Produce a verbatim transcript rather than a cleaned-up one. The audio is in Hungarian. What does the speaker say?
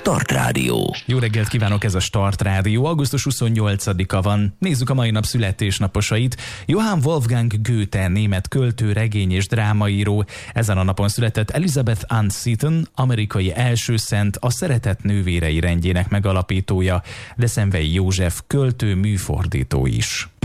Start Rádió. Jó reggelt kívánok, ez a Start Rádió. augusztus huszonnyolcadika van. Nézzük a mai nap születésnaposait. Johann Wolfgang Goethe, német költő, regény és drámaíró. Ezen a napon született Elizabeth Ann Seton, amerikai első szent, a Szeretet nővérei rendjének megalapítója, de Szenvei József költő, műfordító is.